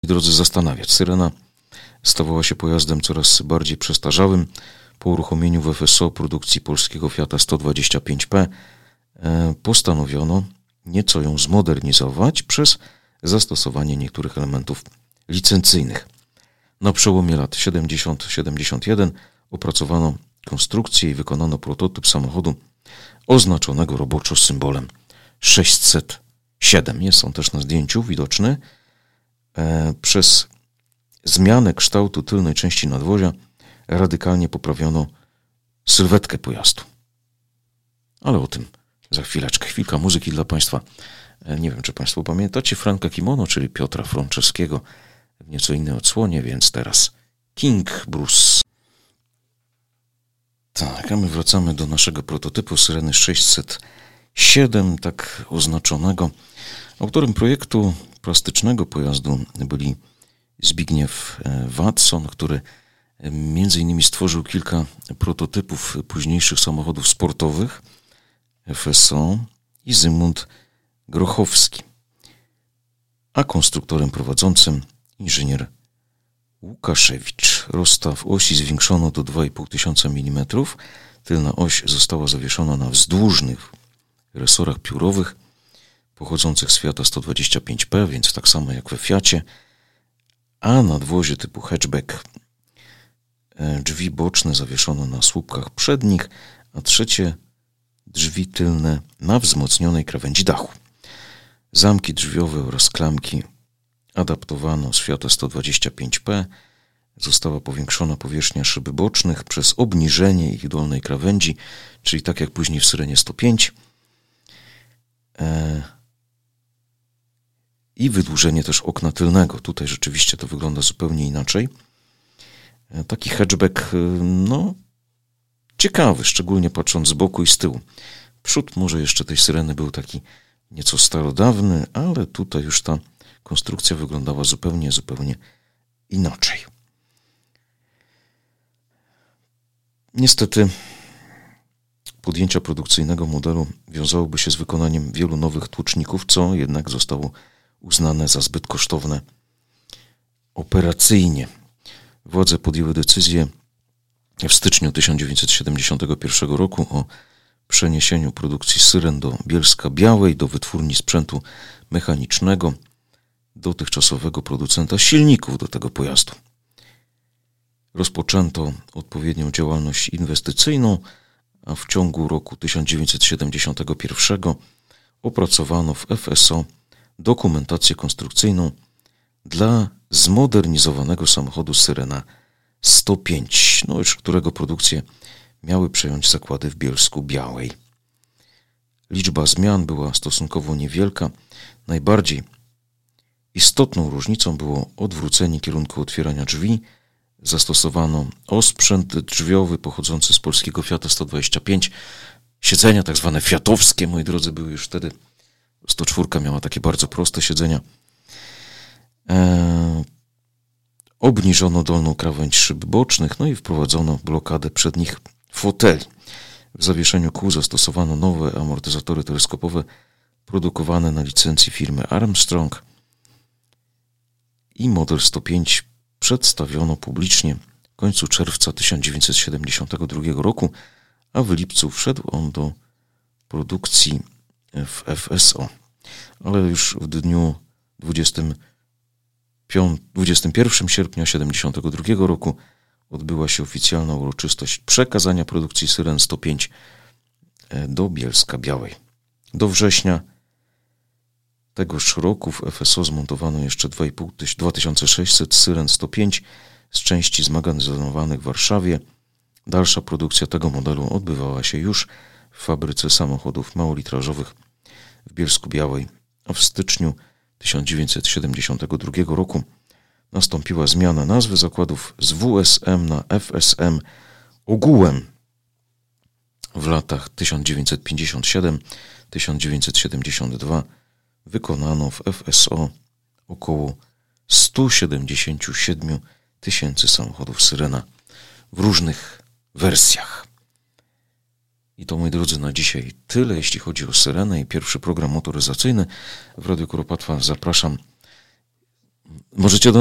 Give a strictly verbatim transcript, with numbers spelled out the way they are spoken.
Drodzy, zastanawiać. Syrena stawała się pojazdem coraz bardziej przestarzałym. Po uruchomieniu w F S O produkcji polskiego Fiata sto dwadzieścia pięć P postanowiono nieco ją zmodernizować przez zastosowanie niektórych elementów licencyjnych. Na przełomie lat siedemdziesiąt siedemdziesiąt jeden opracowano konstrukcję i wykonano prototyp samochodu oznaczonego roboczo symbolem sześćset siedem. Jest on też na zdjęciu widoczny. E, przez zmianę kształtu tylnej części nadwozia radykalnie poprawiono sylwetkę pojazdu. Ale o tym za chwileczkę. Chwilka muzyki dla Państwa. E, nie wiem, czy Państwo pamiętacie Franka Kimono, czyli Piotra Franceskiego w nieco innej odsłonie, więc teraz King Bruce. Tak, a my wracamy do naszego prototypu Syreny sześćset siedem, tak oznaczonego. Autorem projektu plastycznego pojazdu byli Zbigniew Watson, który między innymi stworzył kilka prototypów późniejszych samochodów sportowych F S O, i Zygmunt Grochowski, a konstruktorem prowadzącym inżynier Łukaszewicz. Rozstaw osi zwiększono do dwa i pół tysiąca milimetrów. Tylna oś została zawieszona na wzdłużnych resorach piórowych pochodzących z Fiata sto dwadzieścia pięć P, więc tak samo jak we Fiacie, a nadwozie typu hatchback drzwi boczne zawieszono na słupkach przednich, a trzecie drzwi tylne na wzmocnionej krawędzi dachu. Zamki drzwiowe oraz klamki adaptowano z Fiata sto dwadzieścia pięć P. Została powiększona powierzchnia szyb bocznych przez obniżenie ich dolnej krawędzi, czyli tak jak później w Syrenie sto pięć. E... I wydłużenie też okna tylnego. Tutaj rzeczywiście to wygląda zupełnie inaczej. E... Taki hatchback, no, ciekawy, szczególnie patrząc z boku i z tyłu. Przód może jeszcze tej Syreny był taki nieco starodawny, ale tutaj już ta konstrukcja wyglądała zupełnie, zupełnie inaczej. Niestety podjęcia produkcyjnego modelu wiązałoby się z wykonaniem wielu nowych tłuczników, co jednak zostało uznane za zbyt kosztowne operacyjnie. Władze podjęły decyzję w styczniu tysiąc dziewięćset siedemdziesiątego pierwszego roku o przeniesieniu produkcji Syren do Bielska-Białej, do wytwórni sprzętu mechanicznego, dotychczasowego producenta silników do tego pojazdu. Rozpoczęto odpowiednią działalność inwestycyjną, a w ciągu roku tysiąc dziewięćset siedemdziesiątego pierwszego opracowano w F S O dokumentację konstrukcyjną dla zmodernizowanego samochodu Syrena sto pięć, no już którego produkcję miały przejąć zakłady w Bielsku-Białej. Liczba zmian była stosunkowo niewielka. Najbardziej istotną różnicą było odwrócenie kierunku otwierania drzwi. Zastosowano osprzęt drzwiowy pochodzący z polskiego Fiata sto dwadzieścia pięć. Siedzenia tak zwane fiatowskie, moi drodzy, były już wtedy. sto cztery miała takie bardzo proste siedzenia. Eee, obniżono dolną krawędź szyb bocznych, no i wprowadzono blokadę przednich foteli. W zawieszeniu kół zastosowano nowe amortyzatory teleskopowe produkowane na licencji firmy Armstrong i model sto pięć przedstawiono publicznie w końcu czerwca tysiąc dziewięćset siedemdziesiątego drugiego roku, a w lipcu wszedł on do produkcji w F S O. Ale już w dniu dwudziestego pierwszego sierpnia tysiąc dziewięćset siedemdziesiątego drugiego roku odbyła się oficjalna uroczystość przekazania produkcji Syren sto pięć do Bielska-Białej. Do września tegoż roku w F S O zmontowano jeszcze dwa tysiące sześćset Syren sto pięć z części zmagazynowanych w Warszawie. Dalsza produkcja tego modelu odbywała się już w fabryce samochodów małolitrażowych w Bielsku-Białej, a w styczniu tysiąc dziewięćset siedemdziesiątego drugiego roku nastąpiła zmiana nazwy zakładów z W S M na F S M. Ogółem w latach tysiąc dziewięćset pięćdziesiąt siedem do tysiąc dziewięćset siedemdziesiąt dwa wykonano w F S O około sto siedemdziesiąt siedem tysięcy samochodów Syrena w różnych wersjach. I to, moi drodzy, na dzisiaj tyle, jeśli chodzi o Syrenę i pierwszy program motoryzacyjny w Radiu Kuropatwa. Zapraszam Możecie do